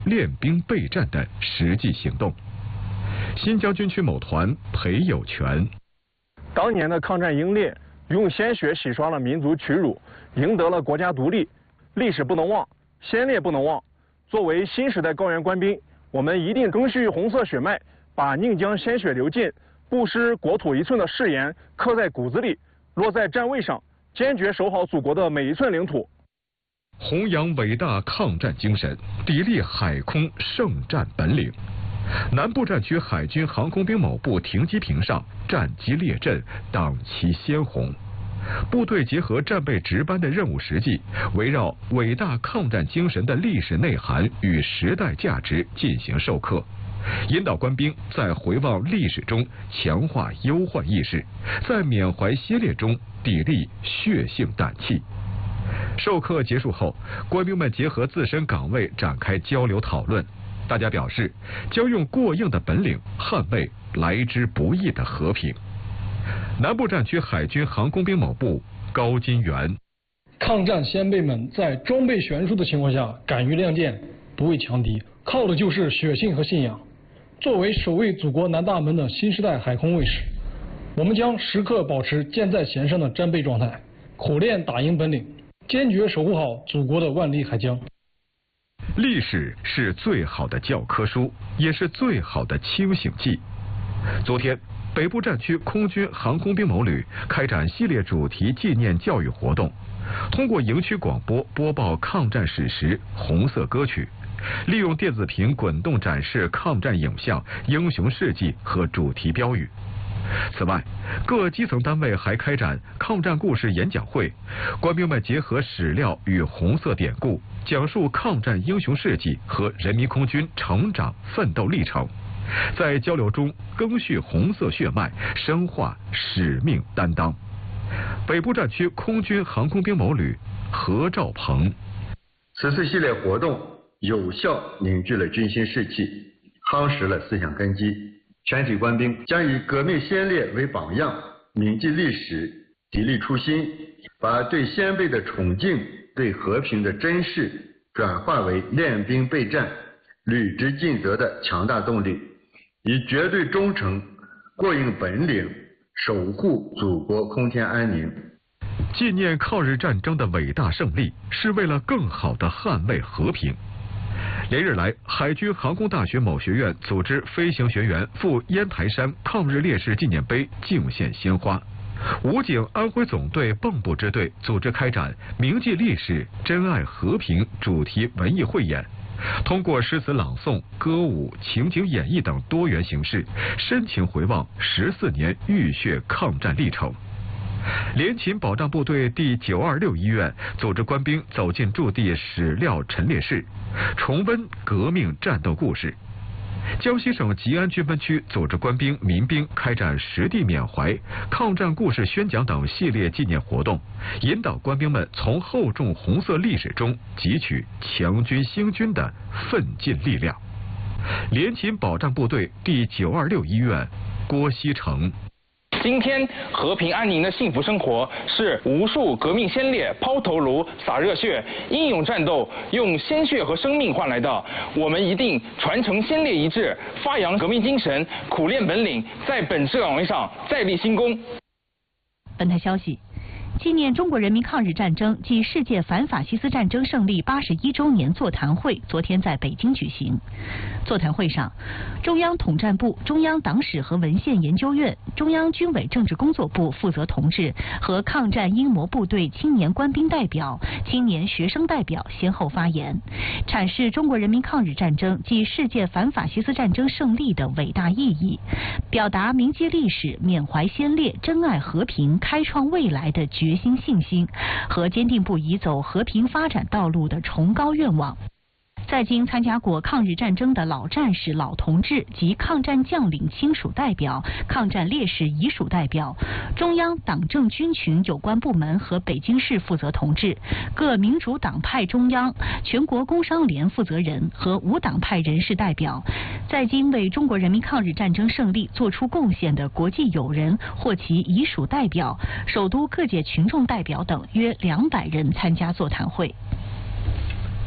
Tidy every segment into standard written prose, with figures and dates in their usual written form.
练兵备战的实际行动。新疆军区某团裴有全： 当年的抗战英烈用鲜血洗刷了民族屈辱，赢得了国家独立，历史不能忘，先烈不能忘。作为新时代高原官兵，我们一定赓续红色血脉，把宁江鲜血流尽，不失国土一寸的誓言刻在骨子里，落在战位上，坚决守好祖国的每一寸领土。 弘扬伟大抗战精神，砥砺海空圣战本领。南部战区海军航空兵某部停机坪上，战机列阵，党旗鲜红。部队结合战备值班的任务实际，围绕伟大抗战精神的历史内涵与时代价值进行授课，引导官兵在回望历史中强化忧患意识，在缅怀先烈中砥砺血性胆气。授课结束后，官兵们结合自身岗位展开交流讨论。大家表示，将用过硬的本领捍卫来之不易的和平。南部战区海军航空兵某部高金元： 抗战先辈们在装备悬殊的情况下敢于亮剑，不畏强敌，靠的就是血性和信仰。作为守卫祖国南大门的新时代海空卫士，我们将时刻保持箭在弦上的战备状态，苦练打赢本领，坚决守护好祖国的万里海疆。 历史是最好的教科书，也是最好的清醒剂。昨天，北部战区空军航空兵某旅开展系列主题纪念教育活动，通过营区广播播报抗战史实、红色歌曲，利用电子屏滚动展示抗战影像、英雄事迹和主题标语。此外，各基层单位还开展抗战故事演讲会，官兵们结合史料与红色典故，讲述抗战英雄事迹和人民空军成长奋斗历程，在交流中赓续红色血脉，深化使命担当。北部战区空军航空兵某旅何兆鹏： 此次系列活动有效凝聚了军心士气，夯实了思想根基。全体官兵将以革命先烈为榜样，铭记历史，砥砺初心，把对先辈的崇敬、对和平的珍视转化为练兵备战、履职尽责的强大动力，以绝对忠诚、过硬本领守护祖国空天安宁。 纪念抗日战争的伟大胜利，是为了更好地捍卫和平。连日来，海军航空大学某学院组织飞行学员赴烟台山抗日烈士纪念碑敬献鲜花。武警安徽总队蚌埠支队组织开展铭记历史、珍爱和平主题文艺汇演，通过诗词朗诵、歌舞、情景演绎等多元形式，深情回望14年浴血抗战历程。联勤保障部队第926医院组织官兵走进驻地史料陈列室，重温革命战斗故事。江西省吉安军分区组织官兵、民兵开展实地缅怀、抗战故事宣讲等系列纪念活动，引导官兵们从厚重红色历史中汲取强军兴军的奋进力量。联勤保障部队第926医院郭锡成： 今天和平安宁的幸福生活，是无数革命先烈抛头颅、洒热血、英勇战斗，用鲜血和生命换来的。我们一定传承先烈遗志，发扬革命精神，苦练本领，在本职岗位上再立新功。 本台消息，纪念中国人民抗日战争暨世界反法西斯战争胜利81周年座谈会昨天在北京举行。座谈会上，中央统战部、中央党史和文献研究院、中央军委政治工作部负责同志和抗战英模部队青年官兵代表、青年学生代表先后发言，阐释中国人民抗日战争暨世界反法西斯战争胜利的伟大意义，表达铭记历史、缅怀先烈、珍爱和平、开创未来的决心信心和坚定不移走和平发展道路的崇高愿望。在京参加过抗日战争的老战士、老同志及抗战将领亲属代表、抗战烈士遗属代表、中央党政军群有关部门和北京市负责同志、各民主党派中央、全国工商联负责人和无党派人士代表，在京为中国人民抗日战争胜利作出贡献的国际友人或其遗属代表、首都各界群众代表等约200人参加座谈会。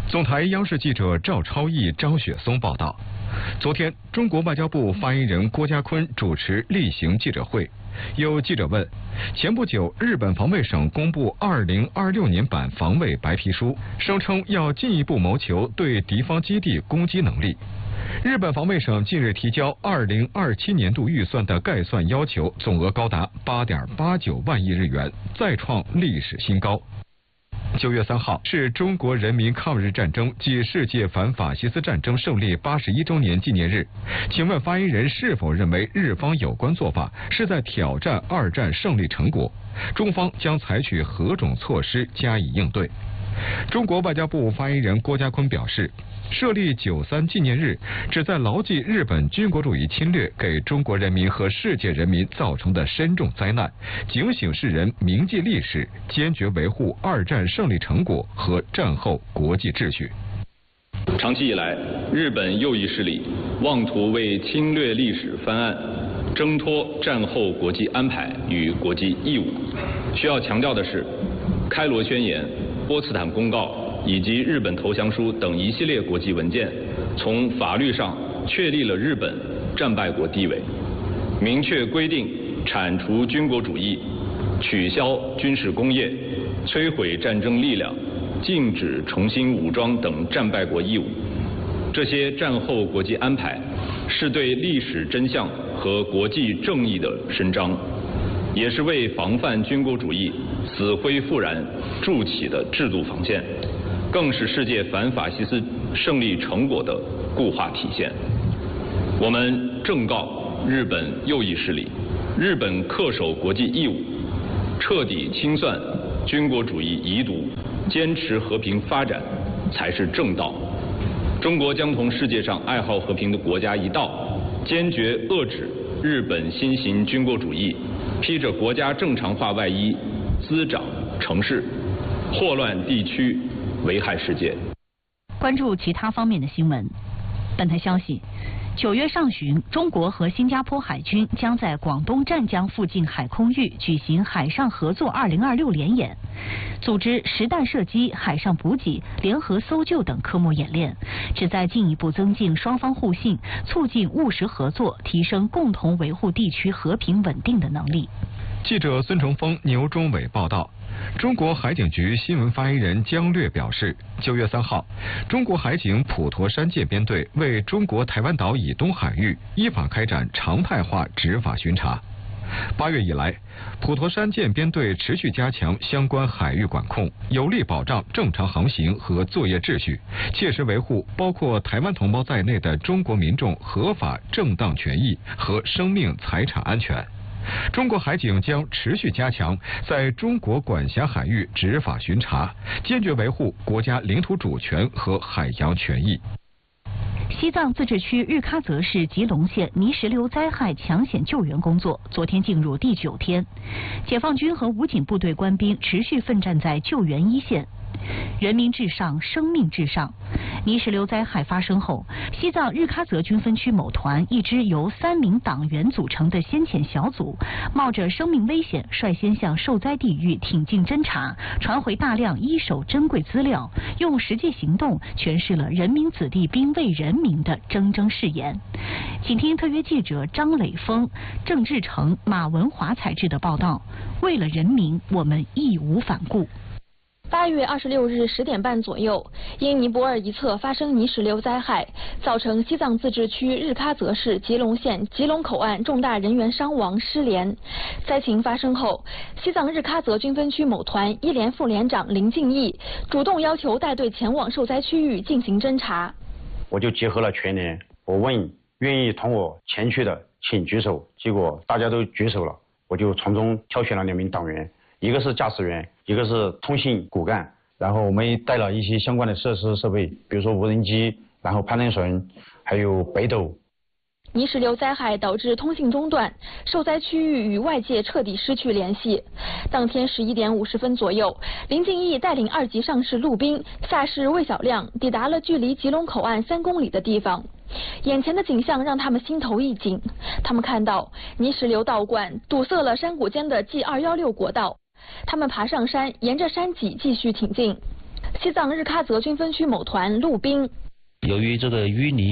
总台央视记者赵超毅、张雪松报道。昨天，中国外交部发言人郭家坤主持例行记者会。有记者问，前不久日本防卫省公布2026年版防卫白皮书，声称要进一步谋求对敌方基地攻击能力。日本防卫省近日提交2027年度预算的概算要求，总额高达8.89万亿日元，再创历史新高。9月3号是中国人民抗日战争暨世界反法西斯战争胜利81周年纪念日。请问发言人是否认为日方有关做法是在挑战二战胜利成果？中方将采取何种措施加以应对？中国外交部发言人郭家坤表示，设立93纪念日，旨在牢记日本军国主义侵略给中国人民和世界人民造成的深重灾难，警醒世人铭记历史，坚决维护二战胜利成果和战后国际秩序。 长期以来，日本右翼势力妄图为侵略历史翻案，挣脱战后国际安排与国际义务。需要强调的是，开罗宣言、波茨坦公告以及日本投降书等一系列国际文件，从法律上确立了日本战败国地位，明确规定铲除军国主义、取消军事工业、摧毁战争力量、禁止重新武装等战败国义务。这些战后国际安排是对历史真相和国际正义的伸张，也是为防范军国主义死灰复燃筑起的制度防线，更是世界反法西斯胜利成果的固化体现。我们正告日本右翼势力，日本恪守国际义务，彻底清算军国主义遗毒，坚持和平发展才是正道。中国将同世界上爱好和平的国家一道，坚决遏制日本新型军国主义披着国家正常化外衣滋长城市，祸乱地区，危害世界。 关注其他方面的新闻。本台消息，9月上旬，中国和新加坡海军将在广东湛江附近海空域举行海上合作2026联演，组织实弹射击、海上补给、联合搜救等科目演练，旨在进一步增进双方互信，促进务实合作，提升共同维护地区和平稳定的能力。 记者孙成峰、牛忠伟报道。中国海警局新闻发言人姜略表示，9月3号，中国海警普陀山舰编队为中国台湾岛以东海域依法开展常态化执法巡查。8月以来，普陀山舰编队持续加强相关海域管控，有力保障正常航行和作业秩序，切实维护包括台湾同胞在内的中国民众合法正当权益和生命财产安全。中国海警将持续加强在中国管辖海域执法巡查，坚决维护国家领土主权和海洋权益。 西藏自治区日喀则市吉隆县泥石流灾害抢险救援工作昨天进入第9天，解放军和武警部队官兵持续奋战在救援一线。人民至上，生命至上。泥石流灾害发生后，西藏日喀则军分区某团一支由3名党员组成的先遣小组，冒着生命危险，率先向受灾地域挺进侦查，传回大量一手珍贵资料，用实际行动诠释了人民子弟兵为人民的铮铮誓言。请听特约记者张磊峰、郑志成、马文华采制的报道。为了人民，我们义无反顾。 8月26日10点半左右，因尼泊尔一侧发生泥石流灾害，造成西藏自治区日喀则市吉隆县吉隆口岸重大人员伤亡失联。灾情发生后，西藏日喀则军分区某团一连副连长林敬义主动要求带队前往受灾区域进行侦查。 我就结合了全连，我问愿意同我前去的请举手，结果大家都举手了，我就从中挑选了2名党员，一个是驾驶员，一个是通信骨干，然后我们带了一些相关的设施设备，比如说无人机，然后攀登绳，还有北斗。 泥石流灾害导致通信中断，受灾区域与外界彻底失去联系。当天11点50分左右，林敬义带领2级上士陆兵下士魏小亮抵达了距离吉隆口岸3公里的地方。眼前的景象让他们心头一紧，他们看到泥石流道观堵塞了山谷间的 G216 国道。他们爬上山，沿着山脊继续挺进。 西藏日喀则军分区某团陆兵。 由于这个淤泥